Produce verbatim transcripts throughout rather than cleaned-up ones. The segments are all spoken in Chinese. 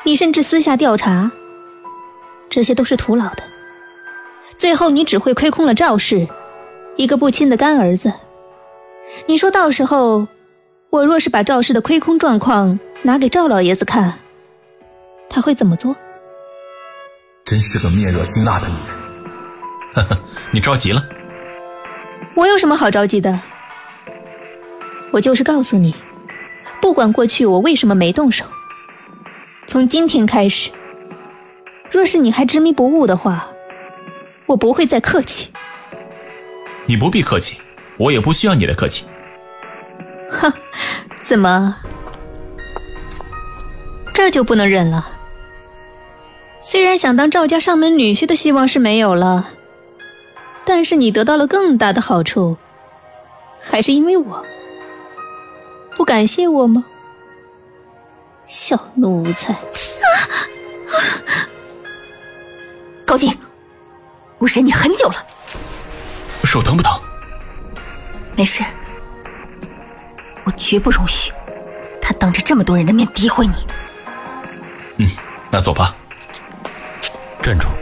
你甚至私下调查，这些都是徒劳的。最后你只会亏空了赵氏，一个不亲的干儿子。你说到时候，我若是把赵氏的亏空状况拿给赵老爷子看，他会怎么做？ 真是个面热心辣的女人。呵呵，你着急了？ 我有什么好着急的？我就是告诉你，不管过去我为什么没动手，从今天开始，若是你还执迷不悟的话，我不会再客气。 你不必客气，我也不需要你的客气。 哼，怎么这就不能忍了？虽然想当赵家上门女婿的希望是没有了，但是你得到了更大的好处，还是因为我。不感谢我吗？小奴才。 高进，我忍你很久了。 手疼不疼？ 没事，我绝不容许他当着这么多人的面诋毁你。 嗯，那走吧。 站住！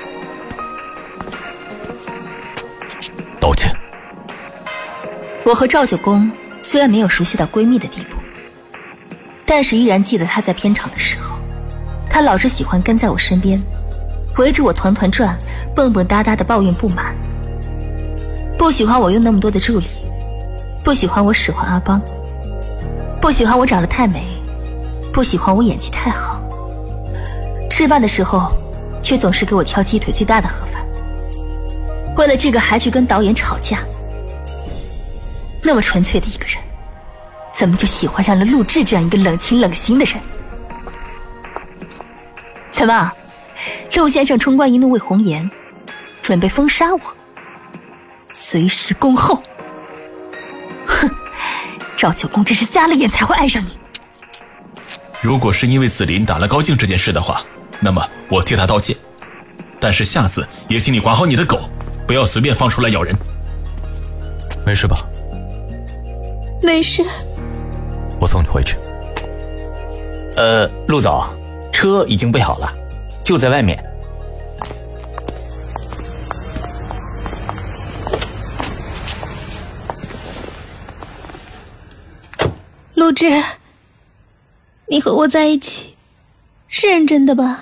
道歉。 我和赵九公虽然没有熟悉到闺蜜的地步，但是依然记得他在片场的时候，他老是喜欢跟在我身边，围着我团团转，蹦蹦哒哒的抱怨不满，不喜欢我用那么多的助理，不喜欢我使唤阿邦，不喜欢我长得太美，不喜欢我演技太好，吃饭的时候却总是给我挑鸡腿最大的盒饭，为了这个还去跟导演吵架。那么纯粹的一个人，怎么就喜欢上了陆志这样一个冷情冷心的人？怎么，陆先生冲冠一怒为红颜，准备封杀我，随时恭候？哼，赵九公真是瞎了眼才会爱上你。 如果是因为紫琳打了高静这件事的话，那么我替他道歉，但是下次也请你管好你的狗，不要随便放出来咬人。 没事吧？ 没事。 我送你回去。 呃，陆总，车已经备好了，就在外面。 陆志，你和我在一起是认真的吧？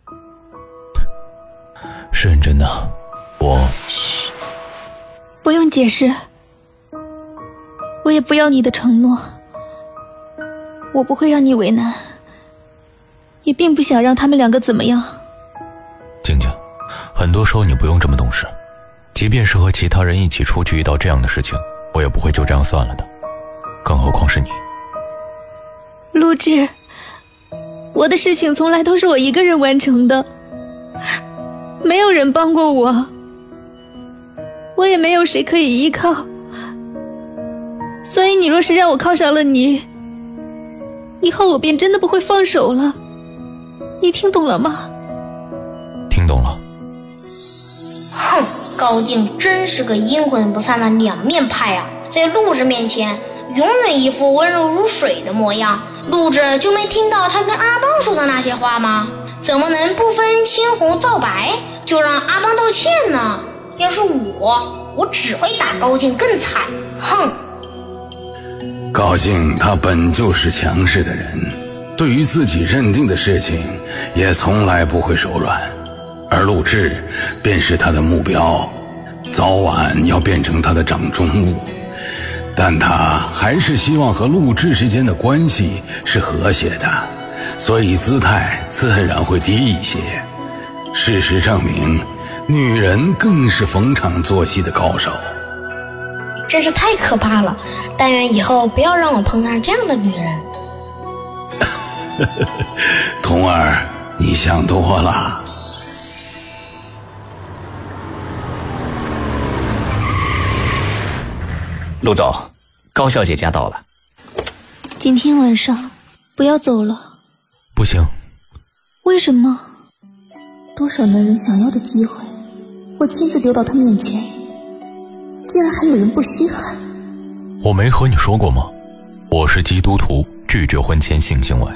是认真的。我…… 嘘，不用解释，我也不要你的承诺，我不会让你为难，也并不想让他们两个怎么样。 静静，很多时候你不用这么懂事，即便是和其他人一起出去遇到这样的事情，我也不会就这样算了的，更何况是你。 陆志，我的事情从来都是我一个人完成的，没有人帮过我，我也没有谁可以依靠，所以你若是让我靠上了你，以后我便真的不会放手了，你听懂了吗？ 听懂了。 哼，高静真是个阴魂不散的两面派啊，在陆志面前永远一副温柔如水的模样。陆志就没听到他跟阿邦说的那些话吗？怎么能不分青红皂白就让阿邦道歉呢？要是我，我只会打高静更惨。哼！ 高静他本就是强势的人，对于自己认定的事情也从来不会手软，而陆志便是他的目标，早晚要变成他的掌中物。但他还是希望和陆志之间的关系是和谐的，所以姿态自然会低一些。事实证明，女人更是逢场作戏的高手。 真是太可怕了，但愿以后不要让我碰上这样的女人。 童儿，你想多了。 陆总，高小姐家到了。 今天晚上不要走了。 不行。 为什么？多少男人想要的机会，我亲自丢到他面前，竟然还有人不稀罕。 我没和你说过吗？我是基督徒，拒绝婚前性行为。